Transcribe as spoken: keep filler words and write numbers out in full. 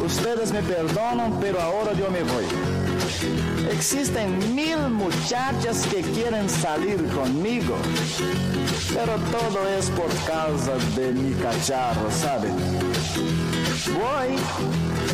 Ustedes me perdonan, pero ahora yo me voy. Existen mil muchachas que quieren salir conmigo, pero todo es por causa de mi cacharro, ¿saben? Voy.